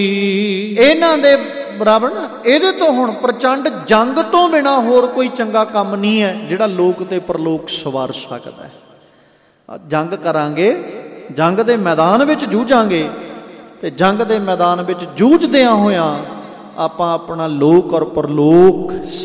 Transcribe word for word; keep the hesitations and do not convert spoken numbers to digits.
ਇਹਨਾਂ ਦੇ ਬਰਾਬਰ ਨਾ ਇਹਦੇ ਤੋਂ ਹੁਣ ਪ੍ਰਚੰਡ ਜੰਗ ਤੋਂ ਬਿਨਾਂ ਹੋਰ ਕੋਈ ਚੰਗਾ ਕੰਮ ਨਹੀਂ ਹੈ ਜਿਹੜਾ ਲੋਕ ਤੇ ਪਰਲੋਕ ਸਵਾਰ ਸਕਦਾ ਹੈ। ਜੰਗ ਕਰਾਂਗੇ, ਜੰਗ ਦੇ ਮੈਦਾਨ ਵਿੱਚ ਜੂਝਾਂਗੇ, ਤੇ ਜੰਗ ਦੇ ਮੈਦਾਨ ਵਿੱਚ ਜੂਝਦਿਆਂ ਹੋਇਆਂ ਆਪਾਂ ਆਪਣਾ ਲੋਕ ਔਰ ਪਰਲੋਕ